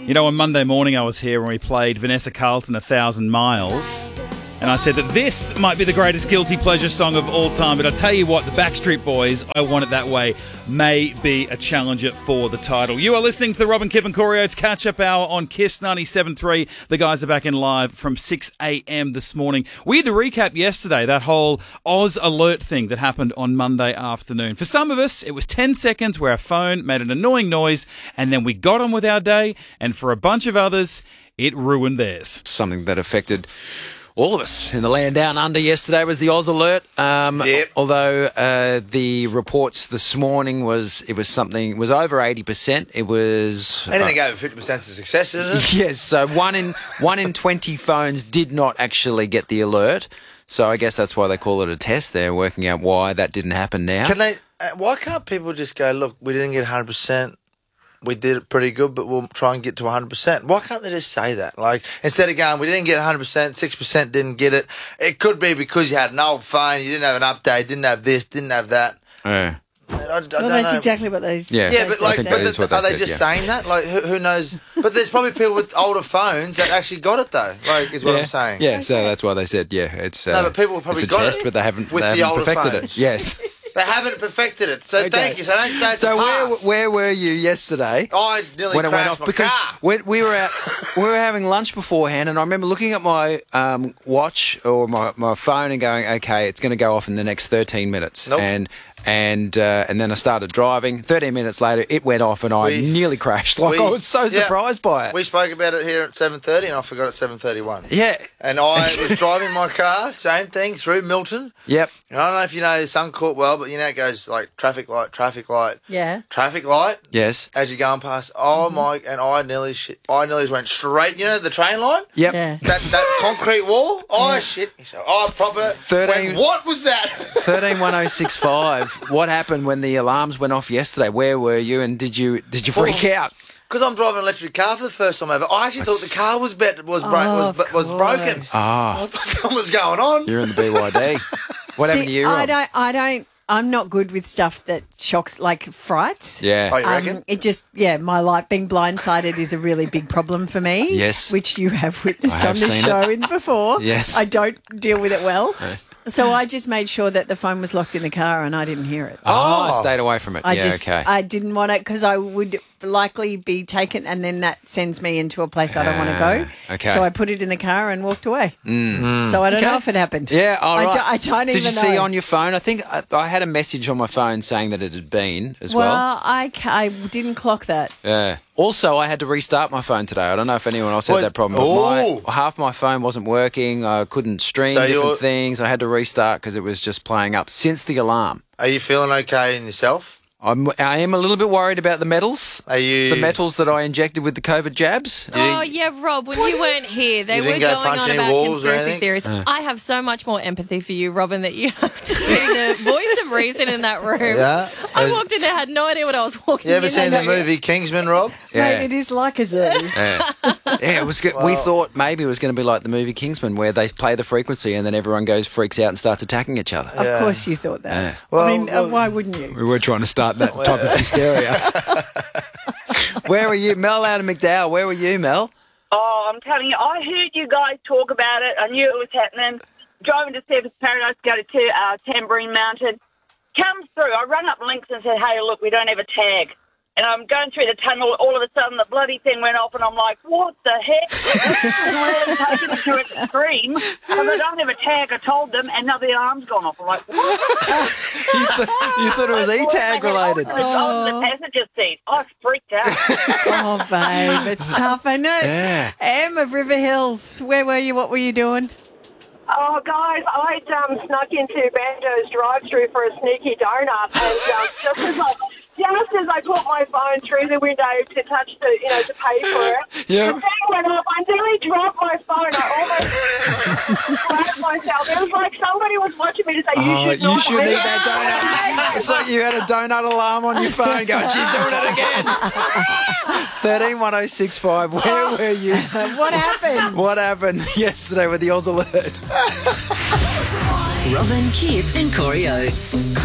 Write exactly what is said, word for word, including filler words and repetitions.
You know, on Monday morning I was here when we played Vanessa Carlton, A Thousand Miles. And I said that this might be the greatest guilty pleasure song of all time. But I'll tell you what, the Backstreet Boys, I Want It That Way, may be a challenger for the title. You are listening to the Robin, Kip and Corey Oates catch-up hour on Kiss ninety-seven point three. The guys are back in live from six a.m. this morning. We had to recap yesterday that whole Oz alert thing that happened on Monday afternoon. For some of us, it was ten seconds where our phone made an annoying noise and then we got on with our day. And for a bunch of others, it ruined theirs. Something that affected all of us in the land down under yesterday was the Oz alert. Um, Yep. Although uh, the reports this morning was it was something it was over eighty percent. It was Anything over fifty percent is a success, isn't it? yes. So one in one in twenty phones did not actually get the alert. So I guess that's why they call it a test. They're working out why that didn't happen now. Can they? Uh, why can't people just go, look, we didn't get one hundred percent. We did it pretty good, but we'll try and get to one hundred percent. Why can't they just say that? Like, instead of going, we didn't get one hundred percent, six percent didn't get it. It could be because you had an old phone, you didn't have an update, didn't have this, didn't have that. Yeah. I, I, I Well, don't that's know. exactly what they Yeah. Yeah, but I like, think but that is the- what they are they said, just yeah. saying that? Like, who, who knows? But there's probably people with older phones that actually got it though. Like, is what yeah. I'm saying. Yeah, so that's why they said, yeah, it's uh, No, but people probably it's a got test, it but they haven't, with they the haven't older perfected phones. it. Yes. They haven't perfected it. So Okay. thank you. So don't say it's So a where pass. where were you yesterday? I nearly when it crashed went off my because car. when we were out, we were having lunch beforehand, and I remember looking at my um, watch or my, my phone and going, "Okay, it's going to go off in the next thirteen minutes." Nope. And and uh, and then I started driving. Thirteen minutes later, it went off, and I We- nearly crashed. Like we- I was so yeah. surprised by it. We spoke about it here at seven thirty, and I forgot at seven thirty-one. yeah. And I was driving my car, same thing, through Milton. Yep. And I don't know if you know Suncourt well, but you know it goes like traffic light, traffic light, Yeah. traffic light Yes. as you're going past. Oh my! And I nearly, shit, I nearly went straight. You know the train line, Yep. Yeah. that that concrete wall. Oh shit! So, oh proper. thirteen Went, what was that? Thirteen one oh six five. What happened when the alarms went off yesterday? Where were you, and did you did you freak Well, out? Because I'm driving an electric car for the first time ever. I actually thought the car was bet was bro- Oh, was, was of broken. course. Ah. I thought something was going on. You're in the B Y D. What happened to See, you, I Rob? don't. I don't. I'm not good with stuff that shocks, like frights. Yeah. Oh, you reckon? Um, it just, yeah, my life being blindsided is a really big problem for me. Yes. Which you have witnessed I have on this seen show in before. Yes. I don't deal with it well. So I just made sure that the phone was locked in the car and I didn't hear it. Oh, Oh. stayed away from it. I yeah, just, okay. I didn't want to, because I would likely be taken and then that sends me into a place I don't want to go. Ah, okay. So I put it in the car and walked away. Mm. So I don't Okay. know if it happened. yeah, all I, right. do, I don't Did even you see know. on your phone? I think I, I had a message on my phone saying that it had been as well. Well, I, ca- I didn't clock that. Yeah. Also, I had to restart my phone today. I don't know if anyone else had What? that problem, but Oh. my, half my phone wasn't working. I couldn't stream So different you're- things. I had to restart because it was just playing up since the alarm. Are you feeling okay in yourself? I'm, I am a little bit worried about the metals. Are you The metals that I injected with the COVID jabs. Oh, yeah, Rob, when you weren't here, they You were didn't go going punch on any about walls or conspiracy anything? theories. I have so much more empathy for you, Robin, that you have to be the voice of reason in that room. Yeah. I walked in there, had no idea what I was walking You ever into. seen the movie Kingsman, Rob? Mate, it is like a zoo. Yeah, yeah, it was good. we thought maybe it was going to be like the movie Kingsman, where they play the frequency and then everyone goes freaks out and starts attacking each other. Of Yeah. course you thought that. Yeah. Well, I mean, uh, well- why wouldn't you? We were trying to start that type of hysteria. Where were you, Mel? Out of McDowell. Where were you, Mel? Oh, I'm telling you, I heard you guys talk about it. I knew it was happening. Driving to Surfers Paradise to go to t- uh, Tambourine Mountain. Comes through. I rang up Lynx and said, hey, look, we don't have a tag. And I'm going through the tunnel. All of a sudden, the bloody thing went off, and I'm like, what the heck? I'm really taking it to extreme. Because I don't have a tag. I told them, and now the alarm's gone off. I'm like, what? You, th- you thought it was E-tag related. I was on the passenger seat. I freaked out. Oh, babe, it's tough, isn't it? Yeah. Em of River Hills, where were you? What were you doing? Oh, guys, I'd um, snuck into Banjo's drive-thru for a sneaky donut, and um, just as I just as I put my phone through the window to touch the, you know, to pay for it, Yeah. the thing went off. I nearly dropped my phone. I almost grabbed myself. It was like somebody was watching me to say, "You Oh, should you not." should eat that donut. It's like you had a donut alarm on your phone going, she's doing it again. thirteen one oh six five, where were you? What happened? What happened yesterday with the Oz alert? Robin, Kip and Corey Oates.